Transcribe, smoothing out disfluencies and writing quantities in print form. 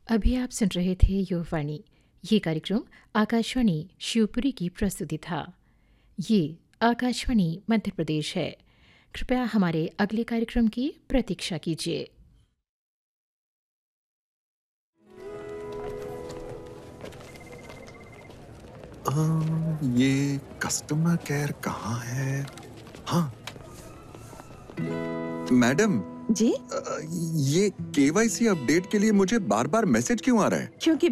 अभी आप सुन रहे थे युववाणी। ये कार्यक्रम आकाशवाणी शिवपुरी की प्रस्तुति था। ये आकाशवाणी मध्य प्रदेश है। कृपया हमारे अगले कार्यक्रम की प्रतीक्षा कीजिए। ये कस्टमर केयर कहाँ है? हाँ, मैडम, जी, ये केवाईसी अपडेट के लिए मुझे बार-बार मैसेज क्यों आ रहा है? क्योंकि